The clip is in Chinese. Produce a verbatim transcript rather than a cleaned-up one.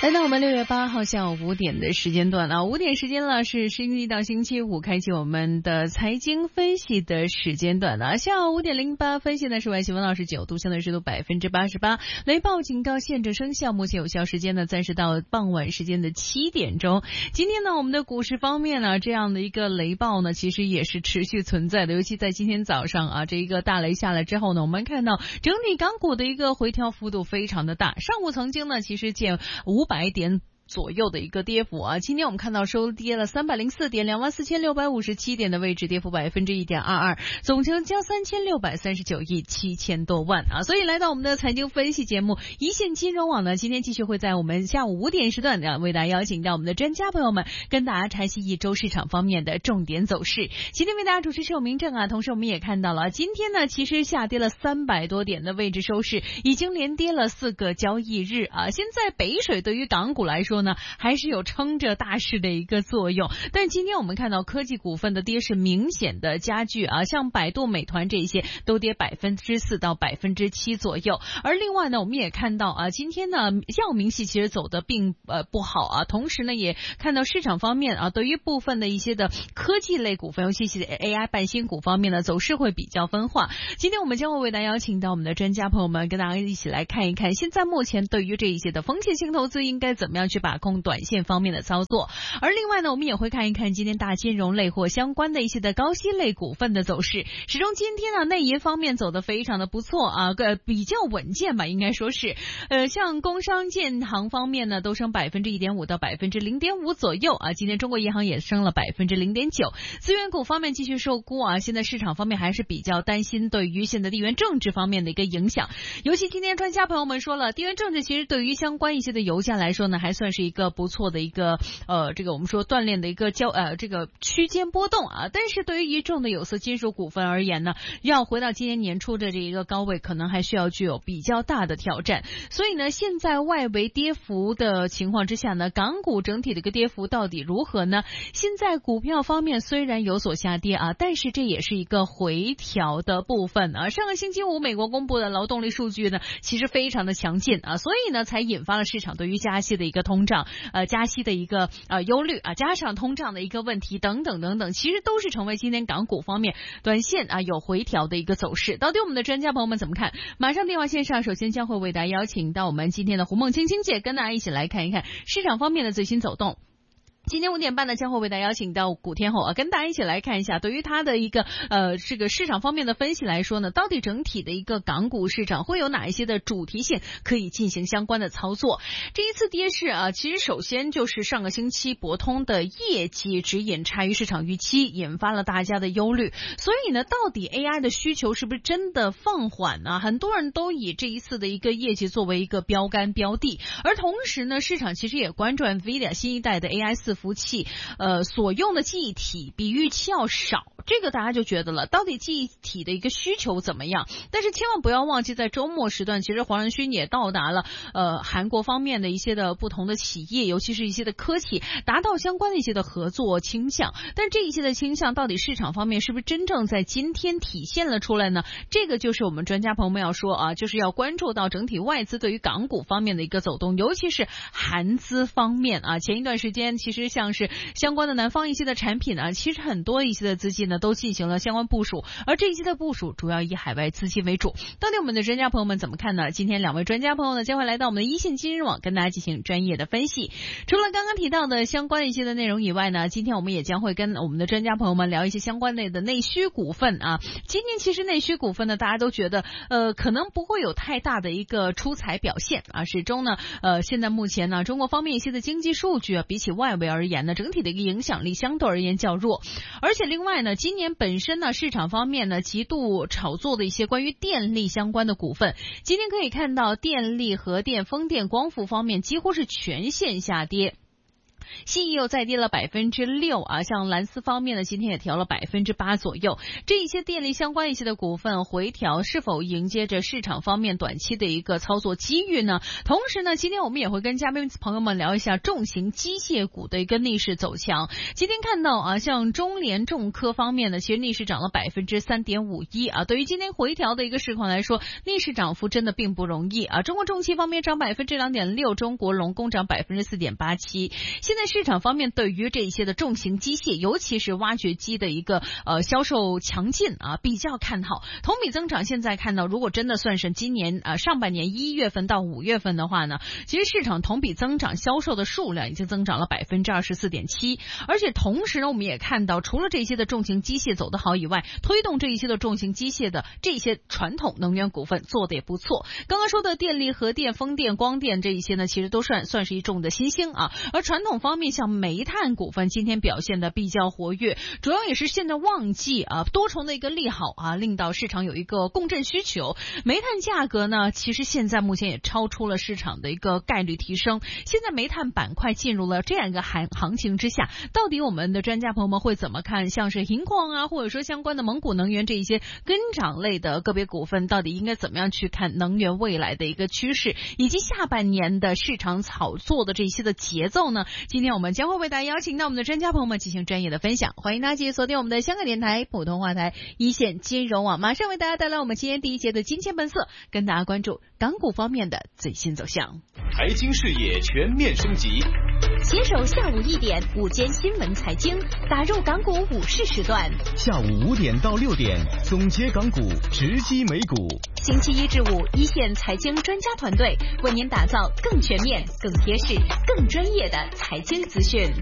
来到我们六月八号下午五点的时间段啊，五点时间了，是星期一到星期五开启我们的财经分析的时间段啊。下午五点零八分，现在是外气温二十九度，相对湿度百分之八十八，雷暴警告现正生效，目前有效时间呢暂时到傍晚时间的七点钟。今天呢，我们的股市方面呢，这样的一个雷暴呢，其实也是持续存在的，尤其在今天早上啊，这一个大雷下来之后呢，我们看到整体港股的一个回调幅度非常的大，上午曾经呢，其实见五百点左右的一个跌幅啊，今天我们看到收跌了三百零四点，两万四千六百五十七点的位置，跌幅百分之一点二二，总成交三千六百三十九亿七千多万啊。所以来到我们的财经分析节目，一线金融网呢，今天继续会在我们下午五点时段啊，为大家邀请到我们的专家朋友们，跟大家拆析一周市场方面的重点走势。今天为大家主持是有明正啊，同时我们也看到了，今天呢其实下跌了三百多点的位置收市，已经连跌了四个交易日啊。现在北水对于港股来说呢，还是有撑着大势的一个作用，但今天我们看到科技股份的跌是明显的加剧啊，像百度、美团这些都跌百分之四到百分之七左右。而另外呢，我们也看到啊，今天呢药明系其实走的并呃不好啊，同时呢也看到市场方面啊，对于部分的一些的科技类股份，尤其是 A I 半新股方面呢，走势会比较分化。今天我们将会为大家邀请到我们的专家朋友们，跟大家一起来看一看，现在目前对于这一些的风险性投资应该怎么样去把控短线方面的操作。而另外呢，我们也会看一看今天大金融类或相关的一些的高息类股份的走势。始终今天呢，内银方面走得非常的不错啊，呃，比较稳健吧，应该说是。呃，像工商建行方面呢，都升百分之一点五到百分之零点五左右啊。今天中国银行也升了百分之零点九。资源股方面继续受估啊，现在市场方面还是比较担心对于现在地缘政治方面的一个影响。尤其今天专家朋友们说了，地缘政治其实对于相关一些的油价来说呢，还算是一个不错的一个呃，这个我们说锻炼的一个交呃这个区间波动啊，但是对于一众的有色金属股份而言呢，要回到今年年初的这一个高位，可能还需要具有比较大的挑战。所以呢，现在外围跌幅的情况之下呢，港股整体的一个跌幅到底如何呢？现在股票方面虽然有所下跌啊，但是这也是一个回调的部分啊。上个星期五美国公布的劳动力数据呢，其实非常的强劲啊，所以呢才引发了市场对于加息的一个通胀呃加息的一个呃忧虑啊，加上通胀的一个问题等等等等，其实都是成为今天港股方面短线啊有回调的一个走势。到底我们的专家朋友们怎么看？马上电话线上，首先将会为大家邀请到我们今天的胡梦清清姐，跟大家一起来看一看市场方面的最新走动。今天五点半呢，将会为大家邀请到古天后啊，跟大家一起来看一下，对于它的一个呃这个市场方面的分析来说呢，到底整体的一个港股市场会有哪一些的主题性可以进行相关的操作。这一次跌势啊，其实首先就是上个星期博通的业绩指引差于市场预期，引发了大家的忧虑。所以呢，到底 A I 的需求是不是真的放缓呢？很多人都以这一次的一个业绩作为一个标杆标的，而同时呢，市场其实也关注 NVIDIA 新一代的 A I 四服务器呃所用的记忆体比预期要少，这个大家就觉得了，到底记忆体的一个需求怎么样？但是千万不要忘记，在周末时段，其实黄仁勋也到达了呃韩国方面的一些的不同的企业，尤其是一些的科企，达到相关的一些的合作倾向。但这一些的倾向到底市场方面是不是真正在今天体现了出来呢？这个就是我们专家朋友们要说啊，就是要关注到整体外资对于港股方面的一个走动，尤其是韩资方面啊。前一段时间其实像是相关的南方一些的产品啊，其实很多一些的资金呢都进行了相关部署，而这一些的部署主要以海外资金为主。到底我们的专家朋友们怎么看呢？今天两位专家朋友呢将会来到我们的一线金融网，跟大家进行专业的分析。除了刚刚提到的相关一些的内容以外呢，今天我们也将会跟我们的专家朋友们聊一些相关类的内需股份啊。今天其实内需股份呢，大家都觉得呃可能不会有太大的一个出彩表现啊。始终呢呃现在目前呢，中国方面一些的经济数据啊，比起外围而言呢，整体的一个影响力相对而言较弱。而且另外呢，今年本身呢市场方面呢极度炒作的一些关于电力相关的股份，今天可以看到电力、核电、风电、光伏方面几乎是全线下跌。 信义又再跌了百分之六啊，像蓝思方面呢，今天也调了百分之八左右。这一些电力相关一些的股份回调，是否迎接着市场方面短期的一个操作机遇呢？同时呢，今天我们也会跟嘉宾朋友们聊一下重型机械股的一个逆势走强。今天看到啊，像中联重科方面呢，其实逆势涨了百分之三点五一啊。对于今天回调的一个市况来说，逆势涨幅真的并不容易啊。中国重汽方面涨百分之两点六，中国龙工涨百分之四点八七。现在市场方面对于这一些的重型机械，尤其是挖掘机的一个呃销售强劲啊，比较看好。同比增长现在看到，如果真的算是今年呃上半年一月份到五月份的话呢，其实市场同比增长销售的数量已经增长了百分之二十四点七。而且同时呢，我们也看到，除了这些的重型机械走得好以外，推动这一些的重型机械的这些传统能源股份做得也不错。刚刚说的电力、核电、风电、光电这一些呢，其实都算算是一众的新兴啊。而传统方面，像煤炭股份今天表现的比较活跃，主要也是现在旺季啊，多重的一个利好啊，令到市场有一个共振需求。煤炭价格呢，其实现在目前也超出了市场的一个概率提升。现在煤炭板块进入了这样一个行行情之下，到底我们的专家朋友们会怎么看？像是银矿啊，或者说相关的蒙古能源这一些跟涨类的个别股份，到底应该怎么样去看能源未来的一个趋势，以及下半年的市场炒作的这些的节奏呢？今天我们将会为大家邀请到我们的专家朋友们进行专业的分享，欢迎大家继续锁定我们的香港电台普通话台一线金融网，马上为大家带来我们今天第一节的金钱本色，跟大家关注港股方面的最新走向。 财经视野全面升级， 携手下午一点午间新闻财经，打入港股午市时段。 下午五点到六点，总结港股，直击美股。 星期一至五，一线财经专家团队为您打造更全面、更贴实、更专业的财经资讯。